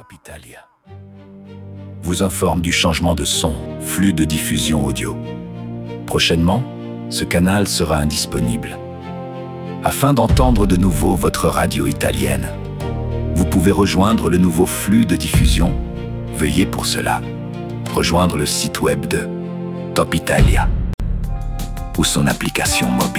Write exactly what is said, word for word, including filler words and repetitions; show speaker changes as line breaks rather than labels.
Top Italia vous informe du changement de son, flux de diffusion audio. Prochainement, ce canal sera indisponible. Afin d'entendre de nouveau votre radio italienne, vous pouvez rejoindre le nouveau flux de diffusion. Veuillez pour cela rejoindre le site web de Top Italia ou son application mobile.